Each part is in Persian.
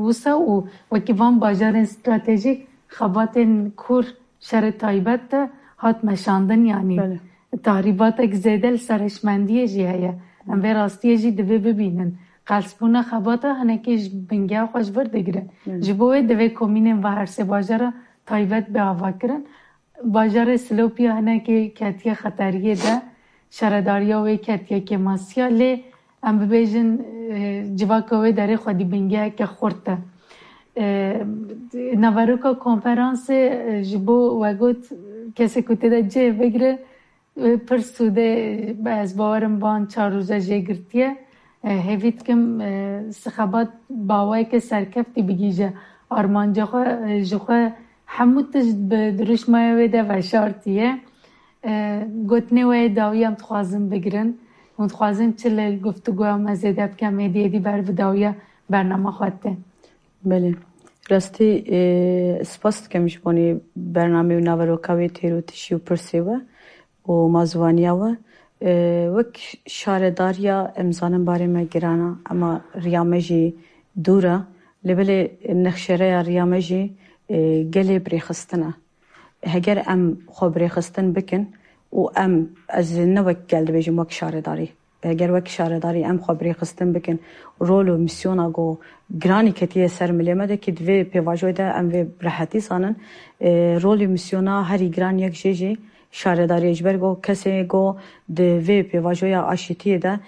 وسا و کیوان باجار استراتژیک خباتن کور شر تایبت هات مشاندن یعنی تحریبات اک زیدل سرشمندیه جی هیا ام به راستیه جی دوی ببینن قلسپونا خباتا هنکیش بنگه خوش بردگیرن جبوه دوی کومینن و هر سه باجار تایبت به آوا کرن باجار سلوپیا هنکی کتیه خطریه ده شرداریا و کتیه که ماسیا لی ام ببیجن جواکوه داره خودی بنگه که خورده نواروکا کنفرانس جبو وگوت کسی کتی ده جه بگره پر سوده از باورم بان 4 روزه جه گرتیه هفید کم سخبات باوای که سرکفتی بگیجه آرمان جخواه حمودش به دروش مایوه ده و شارتیه گوتنه وی داوی هم تخوازم بگرن و تخوازم چل گفتگو هم ازیده بکم ایدی بر بداویه برنامه خواهده بله راستی سپاست کمش بانی برنامه و نوروکاوی تیروتشی و پرسیوه و مازوانیه و وک شارداریا امزانم باره ما گرانا اما ریامجی دوره لبله نخشره ریامجی گلی بریخستنه هگر ام خو بریخستن بکن و ام از نوک گلد بیجم وک شارداری اگر وک شارداری ام خو بریخستن بکن رول و میسیونا گو گرانی کتیه سر ملیمه ده که دوی پیواجوی ده ام وی براحتی سانن رول میسیونا هری گران یک جیجی شارداری اجبر گو کسی گو دوی پیواجوی آشیتیه ده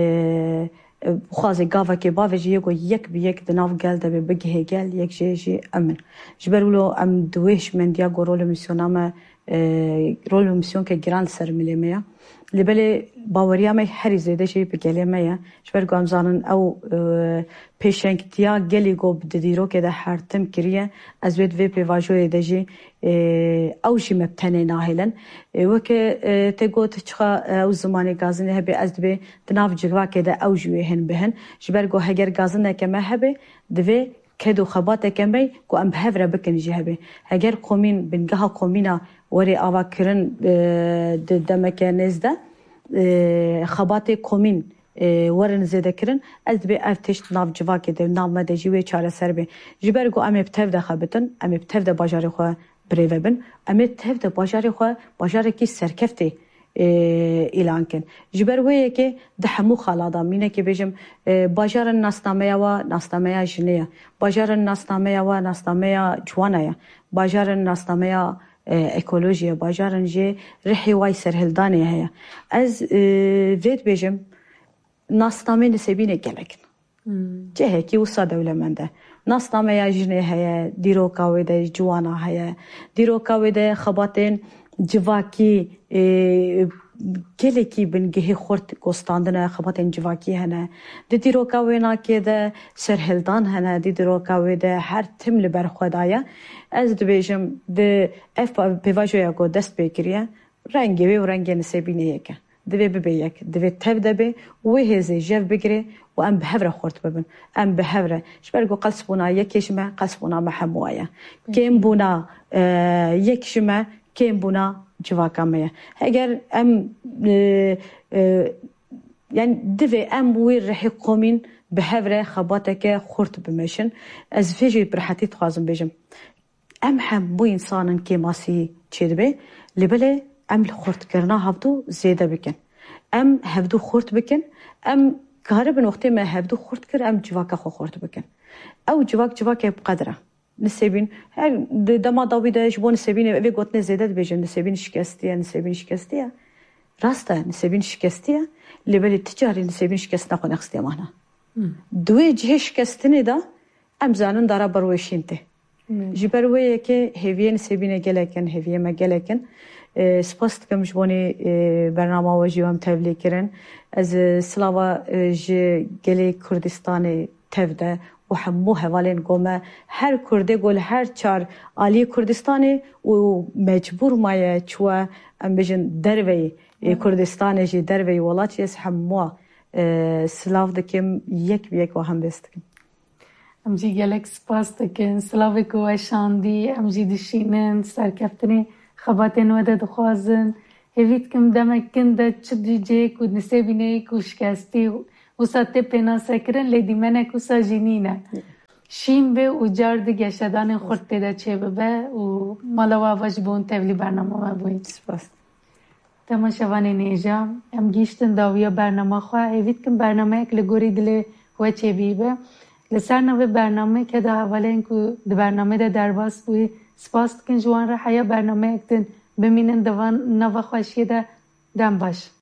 خوازه گاوا که باوجی گو یک به یک دناو گلده به بگه گل یک جیجی امن جبر ولو ام دویش من دیا گو رول میسیونام رول میسیون که گران سر ملیمه لبله باوریا می هری زیده شی بگلی میه جبر گو امزانن او پیشنگتیا گلی گو بدیرو که ده هر تم کریه از وید وی پیواجوی دجی او جی مبتنی ناهلن وکه تگو تچخا او زمانی گازنه هبه از دبی دناف جگوا که ده او جوی هن بهن جبر گو هگر گازنه که مه هبه دوی کدو خبات کمی گو ام بهفره بکنی جه هبه هگر قومین بنگها قومینا وری آوا کرن دمک نزده خبات قومین ورن زده کرن از به افتش ناو جوا که ده ناو مدجی و چاره سر به جبر گو ام ابتف ده خبتن ام ابتف ده باجاری خو بریو بن ام ابتف ده باجاری خو باجاری کی سرکفته اعلان کن جبر وی که ده همو خالادا مینه که بجم باجار ناسنامه و ناسنامه جنیه باجار ناسنامه و ناسنامه جوانه باجار ناسنامه اکولوژی باجارن جه رحی وای سرهلدانه هیا از وید بجم ناسنامه نسبینه گلکن جه کی وسا دولمنده ناسنامه جنیه هیا دیروکاوی ده جوانا هیا دیروکاوی ده خباتین جواکی گلکی بنگه خورد گستاندنه خباتین جواکی هنه دیدی روکاوی ناکی ده سرهلدان هنه دیدی روکاوی ده هر تم لبر خدایا از دبیجم ده اف پیواجویا گو دست بگیریه رنگی و رنگی نسبینه یکه دوی ببی یک دوی تف دبی و هزی جف بگیره و ام بهفره خورد ببن ام بهفره شبرگو قصبونا یکیشمه قصبونا محموایه کم بونا یکیشمه کم بونا جواکامه اگر ام یعنی دوی ام وی رحی قومین بهفره خباته که خورد بمشن از فیجی برحتی تخوازم بجم ام هم بو انسانن که ماسی چید بی لبله ام خورد کرنا هفدو زیده بکن ام هفدو خورد بکن ام کاربن وقتی ما هفدو خورد کر ام جواکا خو خورد بکن او جواک بقدره نسبین هر دما داویده شبون نسبین اوی گوتنه زیده بجن نسبین شکستیه راسته نسبین شکستیه لبله تجاری نسبین شکست نخو نخسته مانا دوی جه شکستنی دا ام زانن دارا بروشینته جبرویه که هیویه نسبینه گلکن هیویه ما گلکن سپاست کمش بانی برنامه و جوام تبلیغ کردن از سلاوا گلی کردستان تفده و همو حوالین گومه هر کرده گل هر چار عالی کردستانی و مجبور مایه چوا ام بجن دروی کردستانی جی دروی ولاتی از همو سلاو دکم یک بیک و هم بستکم ام جی گلک سپاس دکن سلاوی که شاندی ام جی دشینن سرکفتنی خباتن وده دخوازن هیوید کم دمکن ده چدی جه کود نسبینه کوشکستی و ساته پناسه کرن لیدی منه کوسا جنینه شیم به و جرد گشتن خورد تیده چه ببه و مالا و آواج بون تبلی برنامه ما بوید. سپاس. تماشاوان نیجا ام گیشتن داویا برنامه خواه ایوید کن برنامه اک لگوری دل و چه بیبه لسر نوه برنامه که دا اوله اینکو دا برنامه دا درباس بوی سپاس کن جوان را حیا برنامه اکتن بمینن دوان نوه خوشی دا دم باش.